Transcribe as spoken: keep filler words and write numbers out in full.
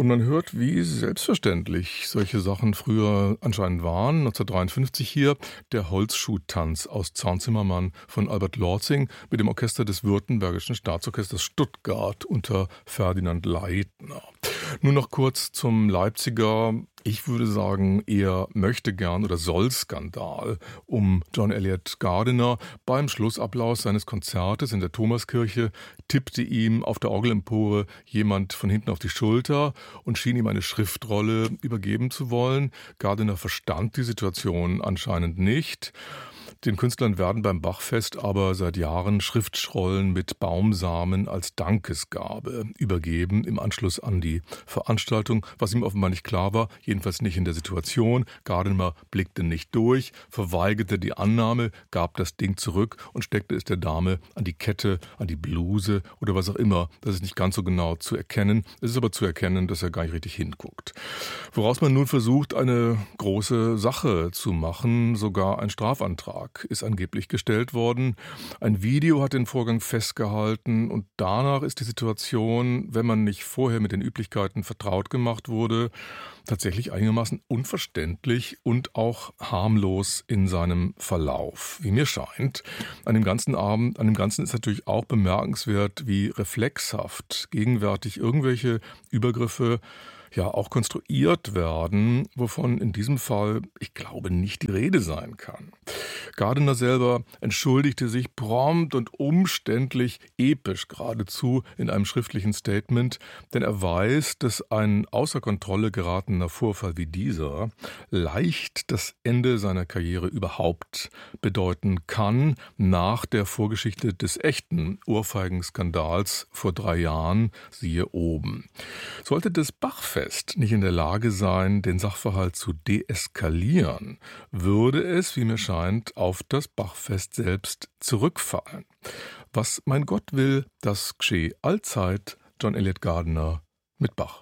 Und man hört, wie selbstverständlich solche Sachen früher anscheinend waren. neunzehnhundertdreiundfünfzig hier der Holzschuhtanz aus Zaunzimmermann von Albert Lorzing mit dem Orchester des Württembergischen Staatsorchesters Stuttgart unter Ferdinand Leitner. Nur noch kurz zum Leipziger, ich würde sagen, eher Möchtegern- oder Soll-Skandal um John Eliot Gardiner. Beim Schlussapplaus seines Konzertes in der Thomaskirche tippte ihm auf der Orgelempore jemand von hinten auf die Schulter und schien ihm eine Schriftrolle übergeben zu wollen. Gardiner verstand die Situation anscheinend nicht. Den Künstlern werden beim Bachfest aber seit Jahren Schriftrollen mit Baumsamen als Dankesgabe übergeben im Anschluss an die Veranstaltung, was ihm offenbar nicht klar war, jedenfalls nicht in der Situation. Gardiner blickte nicht durch, verweigerte die Annahme, gab das Ding zurück und steckte es der Dame an die Kette, an die Bluse oder was auch immer. Das ist nicht ganz so genau zu erkennen. Es ist aber zu erkennen, dass er gar nicht richtig hinguckt. Woraus man nun versucht, eine große Sache zu machen, sogar ein Strafantrag ist angeblich gestellt worden. Ein Video hat den Vorgang festgehalten und danach ist die Situation, wenn man nicht vorher mit den Üblichkeiten vertraut gemacht wurde, tatsächlich einigermaßen unverständlich und auch harmlos in seinem Verlauf, wie mir scheint. An dem ganzen Abend, an dem Ganzen ist natürlich auch bemerkenswert, wie reflexhaft gegenwärtig irgendwelche Übergriffe ja auch konstruiert werden, wovon in diesem Fall, ich glaube, nicht die Rede sein kann. Gardiner selber entschuldigte sich prompt und umständlich, episch geradezu, in einem schriftlichen Statement, denn er weiß, dass ein außer Kontrolle geratener Vorfall wie dieser leicht das Ende seiner Karriere überhaupt bedeuten kann, nach der Vorgeschichte des echten Ohrfeigenskandals vor drei Jahren, siehe oben. Sollte das Bachfest nicht in der Lage sein, den Sachverhalt zu deeskalieren, würde es, wie mir scheint, auf das Bachfest selbst zurückfallen. Was mein Gott will, das geschehe allzeit. John Eliot Gardiner mit Bach.